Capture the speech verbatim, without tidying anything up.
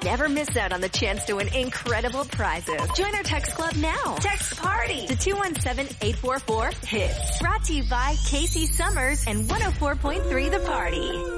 never miss out on the chance to win incredible prizes. Join our text club now. Text PARTY to two one seven, eight four four, HITS. Brought to you by Casey Summers and one oh four point three The Party.